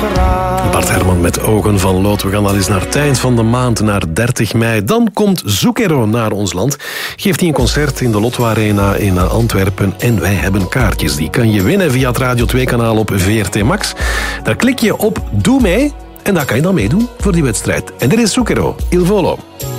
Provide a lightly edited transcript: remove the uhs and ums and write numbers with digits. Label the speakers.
Speaker 1: verhaal.
Speaker 2: Bart Herman met Ogen van Lood. We gaan al eens naar het eind van de maand, naar 30 mei. Dan komt Zucchero naar ons land. Geeft hij een concert in de Lotto Arena in Antwerpen. En wij hebben kaartjes. Die kan je winnen via het Radio 2-kanaal op VRT Max. Daar klik je op Doe mee. En daar kan je dan meedoen voor die wedstrijd. En dit is Zucchero, Il Volo.